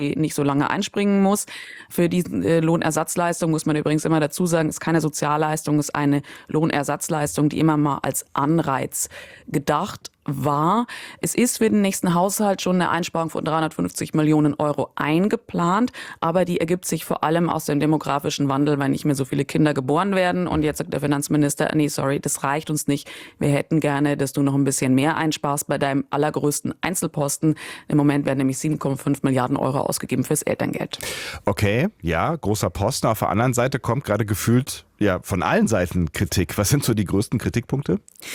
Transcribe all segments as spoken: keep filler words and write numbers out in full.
nicht so lange einspringen muss. Für die äh, Lohnersatzleistung muss man übrigens immer dazu sagen, ist keine Sozialleistung, ist eine Lohnersatzleistung, die immer mal als Anreiz gedacht war. Es ist für den nächsten Haushalt schon eine Einsparung von dreihundertfünfzig Millionen Euro eingeplant, aber die ergibt sich vor allem aus dem demografischen Wandel, weil nicht mehr so viele Kinder geboren werden. Und jetzt sagt der Finanzminister, nee, sorry, das reicht uns nicht. Wir hätten gerne, dass du noch ein bisschen mehr einsparst bei deinem allergrößten Einzelposten. Im Moment werden nämlich sieben Komma fünf Milliarden Euro ausgegeben fürs Elterngeld. Okay, ja, großer Posten. Auf der anderen Seite kommt gerade gefühlt ja von allen Seiten Kritik. Was sind so die größten Kritikpunkte?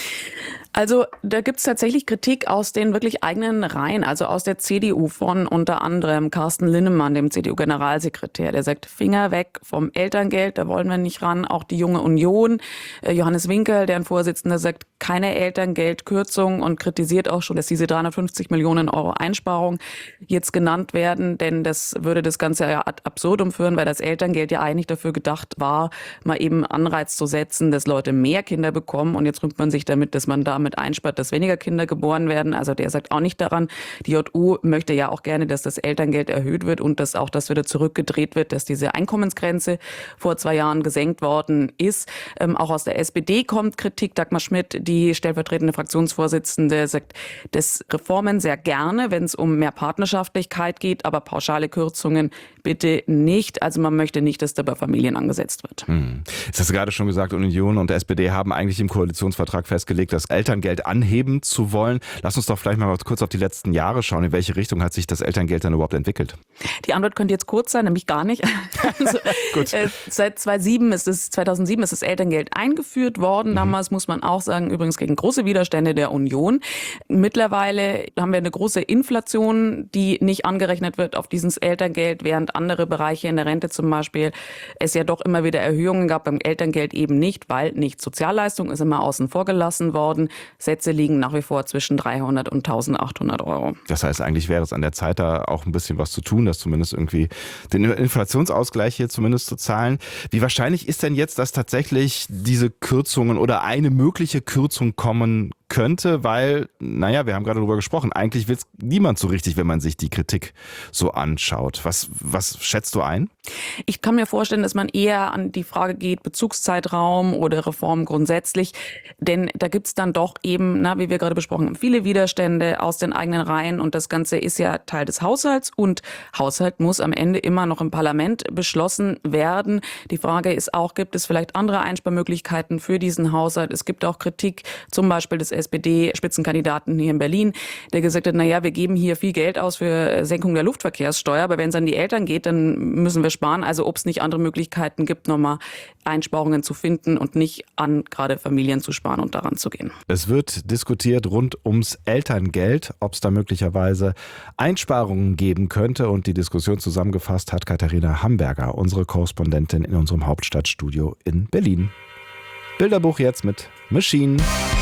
Also da gibt's tatsächlich Kritik aus den wirklich eigenen Reihen, also aus der C D U von unter anderem Carsten Linnemann, dem C D U-Generalsekretär. Der sagt, Finger weg vom Elterngeld, da wollen wir nicht ran. Auch die Junge Union, äh, Johannes Winkel, deren Vorsitzender, sagt, keine Elterngeldkürzung und kritisiert auch schon, dass diese dreihundertfünfzig Millionen Euro Einsparung jetzt genannt werden, denn das würde das Ganze ja ad absurdum führen, weil das Elterngeld ja eigentlich dafür gedacht war, mal eben Anreiz zu setzen, dass Leute mehr Kinder bekommen, und jetzt rühmt man sich damit, dass man damit einspart, dass weniger Kinder geboren werden. Also der sagt auch nicht daran. Die J U möchte ja auch gerne, dass das Elterngeld erhöht wird und dass auch das wieder zurückgedreht wird, dass diese Einkommensgrenze vor zwei Jahren gesenkt worden ist. Ähm, auch aus der S P D kommt Kritik. Dagmar Schmidt, die stellvertretende Fraktionsvorsitzende, sagt, dass Reformen sehr gerne, wenn es um mehr Partnerschaftlichkeit geht, aber pauschale Kürzungen bitte nicht. Also man möchte nicht, dass da bei Familien angesetzt wird. Hm. Das hast du gerade schon gesagt, Union und S P D haben eigentlich im Koalitionsvertrag festgelegt, das Elterngeld anheben zu wollen. Lass uns doch vielleicht mal kurz auf die letzten Jahre schauen. In welche Richtung hat sich das Elterngeld dann überhaupt entwickelt? Die Antwort könnte jetzt kurz sein, nämlich gar nicht. Also, Gut. Äh, seit zweitausendsieben ist es, zweitausendsieben ist das Elterngeld eingeführt worden. Mhm. Damals, muss man auch sagen, übrigens gegen große Widerstände der Union. Mittlerweile haben wir eine große Inflation, die nicht angerechnet wird auf dieses Elterngeld, während andere Bereiche in der Rente zum Beispiel es ja doch immer wieder Erhöhungen gab, beim Elterngeld eben nicht, weil nicht Sozialleistung ist immer außen vor gelassen worden. Sätze liegen nach wie vor zwischen dreihundert und eintausendachthundert Euro. Das heißt, eigentlich wäre es an der Zeit, da auch ein bisschen was zu tun, dass zumindest irgendwie den Inflationsausgleich hier zumindest zu zahlen. Wie wahrscheinlich ist denn jetzt, dass tatsächlich diese Kürzungen oder eine mögliche Kürzung kommen könnte? Weil, naja, wir haben gerade darüber gesprochen, eigentlich will es niemand so richtig, wenn man sich die Kritik so anschaut. Was, was schätzt du ein? Ich kann mir vorstellen, dass man eher an die Frage geht, Bezugszeitraum oder Reform grundsätzlich. Denn da gibt's dann doch eben, na, wie wir gerade besprochen haben, viele Widerstände aus den eigenen Reihen. Und das Ganze ist ja Teil des Haushalts. Und Haushalt muss am Ende immer noch im Parlament beschlossen werden. Die Frage ist auch, gibt es vielleicht andere Einsparmöglichkeiten für diesen Haushalt? Es gibt auch Kritik, zum Beispiel des S P D-Spitzenkandidaten hier in Berlin, der gesagt hat, na ja, wir geben hier viel Geld aus für Senkung der Luftverkehrssteuer, aber wenn es an die Eltern geht, dann müssen wir sparen. Also ob es nicht andere Möglichkeiten gibt, nochmal Einsparungen zu finden und nicht an gerade Familien zu sparen und daran zu gehen. Es wird diskutiert rund ums Elterngeld, ob es da möglicherweise Einsparungen geben könnte. Und die Diskussion zusammengefasst hat Katharina Hamburger, unsere Korrespondentin in unserem Hauptstadtstudio in Berlin. Bilderbuch jetzt mit Machine.